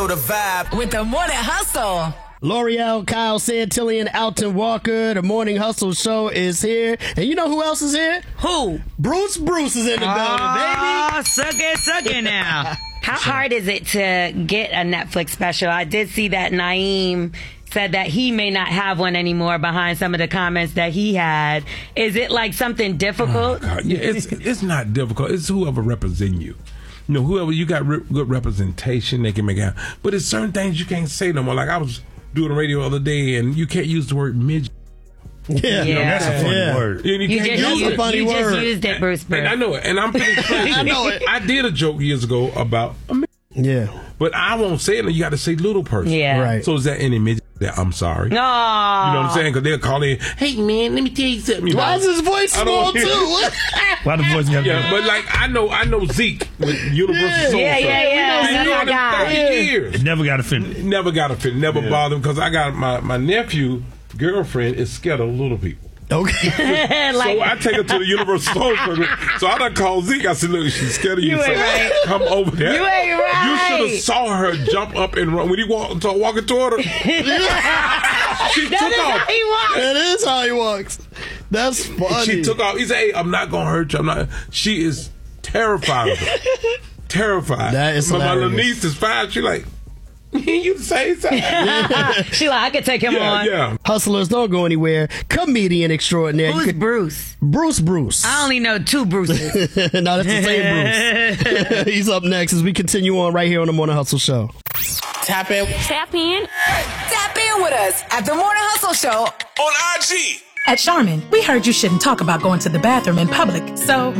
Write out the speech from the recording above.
the vibe. With the Morning Hustle. L'Oreal, Kyle Santilli, and Alton Walker. The Morning Hustle show is here. And you know who else is here? Who? Bruce is in the building, baby. Suck it now. How hard is it to get a Netflix special? I did see that Naeem said that he may not have one anymore behind some of the comments that he had. Is it like something difficult? Oh, yeah, it's not difficult. It's whoever represents you. You know, whoever you got good representation, they can make it happen. But there's certain things you can't say no more. Like I was doing the radio the other day, and you can't use the word midget. Yeah. You know, that's a funny word. You just used it, Bruce. And I know it, and I'm pretty crazy. I know it. I did a joke years ago about a midget. Yeah. But I won't say it, and you got to say little person. Yeah. Right. So is that any midget? I'm sorry. No. You know what I'm saying? Because they'll call in, hey, man, let me tell you something. Why is his voice small, too? Why the voice got Yeah, but like, I know Zeke with Universal Soul. Yeah. He's doing it 30 years. It never got offended. Never bothered him because I got my nephew, girlfriend, is scared of little people. Okay. So I take her to the Universal Soul Circle. So I done called Zeke. I said, look, she's scared of you. You ain't right. Come over there. You ain't right. You should have saw her jump up and run. When he walking toward her, she took off. How he walks. That is how he walks. That's funny. She took off. He said, hey, I'm not going to hurt you. She is terrified of her. Terrified. That is But my little hilarious. niece is 5. She like, you say something. She like, I could take him on. Yeah. Hustlers, don't go anywhere. Comedian extraordinaire. Who's Bruce? Bruce. I only know 2 Bruces. No, that's the same Bruce. He's up next as we continue on right here on the Morning Hustle Show. Tap in. Tap in with us at the Morning Hustle Show On IG. At Charmin, we heard you shouldn't talk about going to the bathroom in public, so